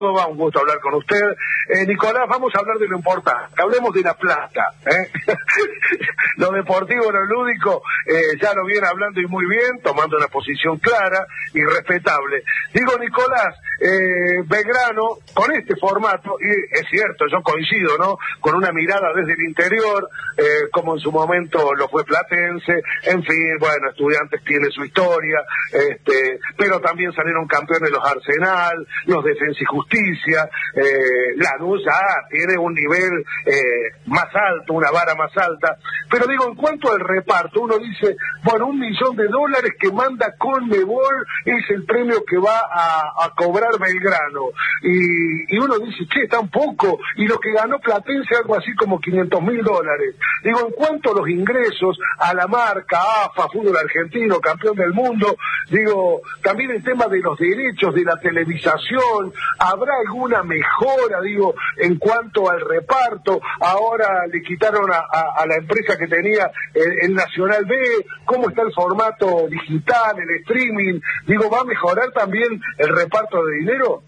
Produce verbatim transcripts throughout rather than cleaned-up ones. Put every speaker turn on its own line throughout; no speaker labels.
¿Cómo va? Un gusto hablar con usted. Eh, Nicolás, vamos a hablar de lo importante. Hablemos de La Plata. ¿eh? Lo deportivo, lo lúdico, eh, ya lo viene hablando y muy bien, tomando una posición clara y respetable. Digo, Nicolás, eh, Belgrano, con este formato, y es cierto, yo coincido, ¿no? Con una mirada desde el interior, eh, como en su momento lo fue Platense, en fin, bueno, Estudiantes tiene su historia, este, pero también salieron campeones los Arsenal, los Defensa y Justicia, eh, Lanús ya tiene un nivel eh, más alto, una vara más alta, pero digo, en cuanto al reparto, uno dice, bueno, un millón de dólares que manda Conmebol es el premio que va a, a cobrar Belgrano, y, y uno dice, che, está un poco, y lo que ganó Platense algo así como quinientos mil dólares. Digo, en cuanto a los ingresos, a la marca, A F A, Fútbol Argentino, campeón del mundo, digo, también el tema de los derechos, de la televisación, ¿habrá alguna mejora, digo, en cuanto al reparto? Ahora le quitaron a, a, a la empresa que tenía el, el Nacional B, ¿cómo está el formato digital, el streaming? Digo, ¿va a mejorar también el reparto de dinero?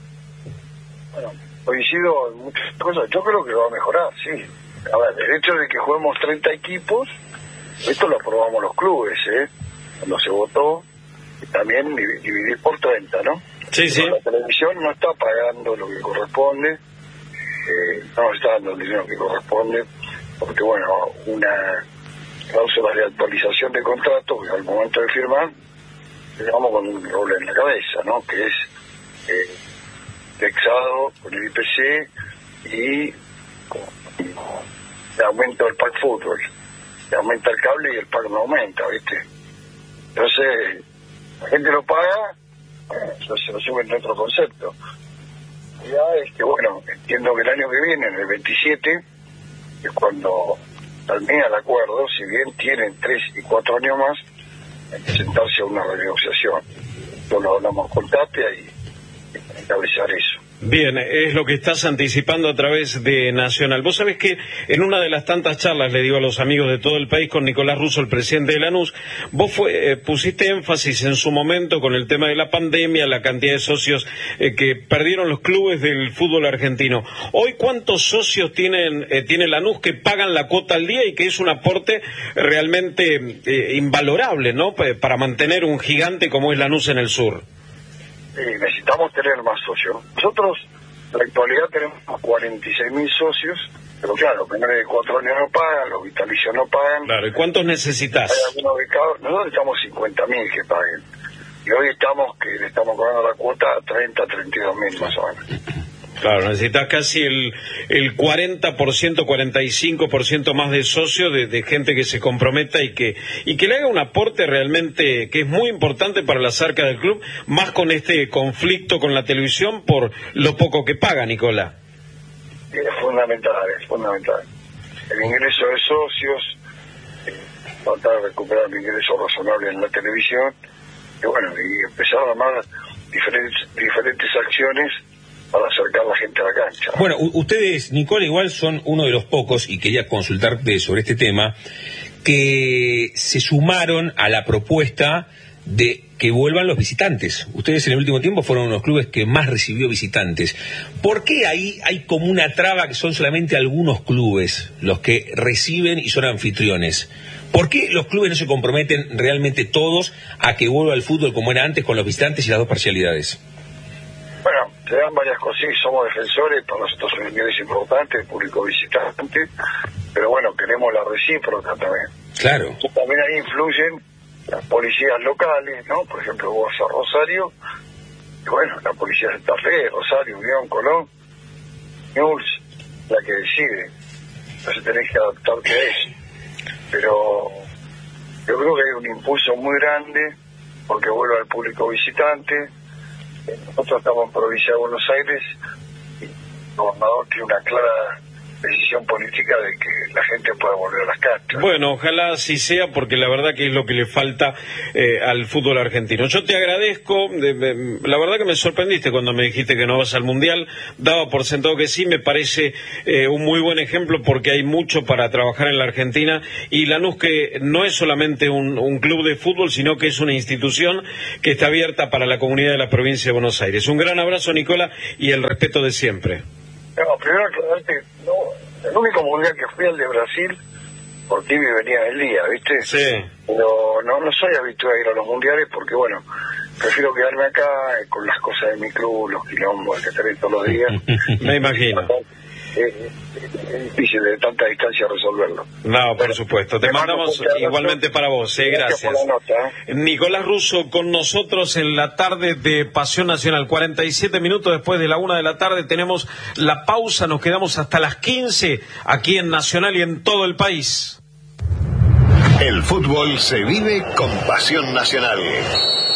Bueno, coincido en muchas cosas, yo creo que va a mejorar, sí. A ver, el hecho de que juguemos treinta equipos, esto lo aprobamos los clubes, ¿eh? Cuando se votó, también dividir por treinta, ¿no?
Sí, sí.
La televisión no está pagando lo que corresponde, eh, no nos está dando el dinero que corresponde, porque, bueno, una cláusula de actualización de contrato, que al momento de firmar, vamos con un roble en la cabeza, ¿no? Que es eh, indexado con el I P C y con el aumento del pack fútbol. Se aumenta el cable y el pack no aumenta, ¿viste? Entonces, la gente lo paga, eso se lo sube en otro concepto. Ya es que, bueno, entiendo que el año que viene, en el veintisiete, es cuando termina el acuerdo, si bien tienen tres y cuatro años más, hay que sentarse a una renegociación. Esto lo hablamos con Tapia y encabezar eso.
Bien, es lo que estás anticipando a través de Nacional. Vos sabés que en una de las tantas charlas, le digo a los amigos de todo el país, con Nicolás Russo, el presidente de Lanús, vos fue, eh, pusiste énfasis en su momento con el tema de la pandemia, la cantidad de socios eh, que perdieron los clubes del fútbol argentino. Hoy, ¿cuántos socios tienen eh, tiene Lanús que pagan la cuota al día y que es un aporte realmente eh, invalorable, ¿no? Para mantener un gigante como es Lanús en el sur.
Sí, necesitamos tener más socios. Nosotros, en la actualidad, tenemos cuarenta y seis mil socios, pero claro, los menores de cuatro años no pagan, los vitalicios no pagan.
Claro, ¿y cuántos necesitas?
Hay algunos becados, nosotros necesitamos cincuenta mil que paguen. Y hoy estamos, que le estamos cobrando la cuota a treinta, treinta y dos mil más o menos.
Claro, necesitas casi el, el cuarenta por ciento, cuarenta y cinco por ciento más de socios, de, de gente que se comprometa y que y que le haga un aporte realmente que es muy importante para la arcas del club, más con este conflicto con la televisión por lo poco que paga, Nicolás.
Es fundamental, es fundamental. El ingreso de socios, eh, tratar de recuperar el ingreso razonable en la televisión, y bueno, y empezar a armar diferentes, diferentes acciones para acercar a la gente a la cancha.
Bueno, ustedes, Nicola, igual son uno de los pocos, y quería consultarte sobre este tema, que se sumaron a la propuesta de que vuelvan los visitantes. Ustedes en el último tiempo fueron uno de los clubes que más recibió visitantes. ¿Por qué ahí hay como una traba que son solamente algunos clubes los que reciben y son anfitriones? ¿Por qué los clubes no se comprometen realmente todos a que vuelva el fútbol como era antes con los visitantes y las dos parcialidades?
Bueno, se dan varias cosas, somos defensores, para nosotros es un ingreso importante, el público visitante, pero bueno, queremos la recíproca también.
Claro.
También ahí influyen las policías locales, ¿no? Por ejemplo, vos vas a Rosario, y bueno, la policía de Santa Fe, Rosario, Unión, Colón, News, la que decide, entonces tenés que adaptarte a eso. Pero yo creo que hay un impulso muy grande porque vuelva el público visitante. Nosotros estamos en provincia de Buenos Aires y el gobernador tiene una clara decisión política de que la gente pueda volver a las canchas.
Bueno, ojalá así sea, porque la verdad que es lo que le falta eh, al fútbol argentino. Yo te agradezco, de, de, la verdad que me sorprendiste cuando me dijiste que no vas al Mundial, daba por sentado que sí, me parece eh, un muy buen ejemplo porque hay mucho para trabajar en la Argentina, y Lanús, que no es solamente un, un club de fútbol, sino que es una institución que está abierta para la comunidad de la provincia de Buenos Aires. Un gran abrazo, Nicola, y el respeto de siempre.
No, primero aclararte, no, el único mundial que fui al de Brasil, por ti me venía el día, ¿viste?
Sí.
Pero no, no soy habitual a ir a los mundiales porque, bueno, prefiero quedarme acá eh, con las cosas de mi club, los quilombos que tenés todos los días.
Me imagino.
Es, es, es difícil de tanta distancia resolverlo.
No, por supuesto. Te mandamos igualmente para vos, eh, gracias.
Gracias por la nota, ¿eh?
Nicolás Russo con nosotros en la tarde de Pasión Nacional. cuarenta y siete minutos después de la una de la tarde tenemos la pausa, nos quedamos hasta las quince aquí en Nacional y en todo el país.
El fútbol se vive con Pasión Nacional.